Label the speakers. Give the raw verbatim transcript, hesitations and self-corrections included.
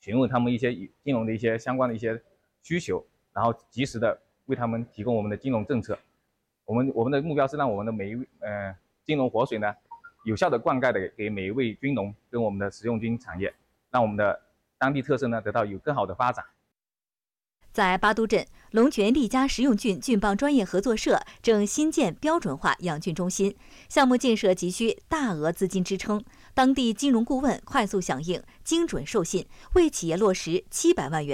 Speaker 1: 询问他们一些金融的一些相关的一些需求，然后及时的为他们提供我们的金融政策。我们我们的目标是让我们的每一位呃金融活水呢，有效的灌溉的给每一位军农跟我们的食用菌产业，让我们的当地特色呢得到有更好的发展。
Speaker 2: 在巴都镇，龙泉利嘉食用菌菌棒专业合作社正新建标准化养菌中心，项目建设急需大额资金支撑。当地金融顾问快速响应，精准授信，为企业落实七百万元